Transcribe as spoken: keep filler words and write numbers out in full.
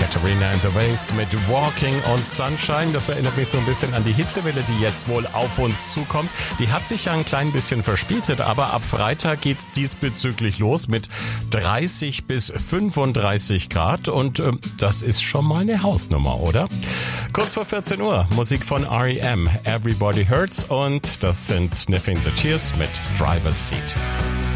Katharina and the Waves mit Walking on Sunshine. Das erinnert mich so ein bisschen an die Hitzewelle, die jetzt wohl auf uns zukommt. Die hat sich ja ein klein bisschen verspätet, aber ab Freitag geht's diesbezüglich los mit dreißig bis fünfunddreißig Grad und äh, das ist schon mal eine Hausnummer, oder? Kurz vor vierzehn Uhr, Musik von R E M, Everybody Hurts, und das sind Sniffing the Tears mit Driver's Seat.